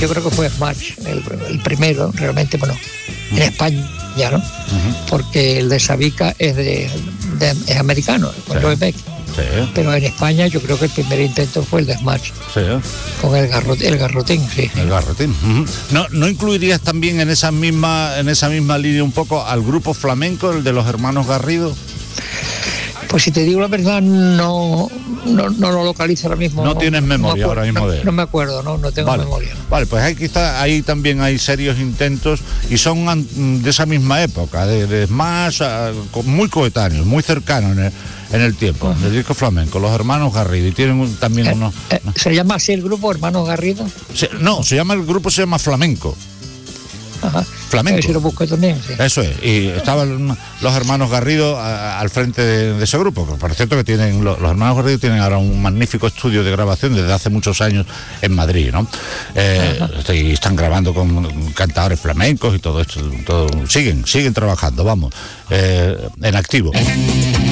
yo creo que fue Smash, el primero, realmente, bueno, en España, ¿no? Porque el de Sabica es americano, con Joe Beck. Sí. Pero en España yo creo que el primer intento fue el de Smash. Sí. Con el garrotín, sí. El garrotín. ¿No incluirías también en esa misma línea un poco al grupo flamenco, el de los hermanos Garrido? Pues si te digo la verdad, no lo localizo ahora mismo. No tienes memoria ahora mismo de él. No me acuerdo, no tengo memoria. Vale, pues ahí también hay serios intentos y son de esa misma época, de más muy coetáneos, muy cercanos en el tiempo, del disco flamenco, los hermanos Garrido, y tienen también unos... ¿Se llama así el grupo, Hermanos Garrido? El grupo se llama Flamenco. Ajá. Flamenco. Si lo busco también, sí. Eso es, y estaban los hermanos Garrido al frente de ese grupo, que por cierto que los hermanos Garrido tienen ahora un magnífico estudio de grabación desde hace muchos años en Madrid, ¿no? Y están grabando con cantadores flamencos y todo esto, siguen trabajando, vamos, en activo.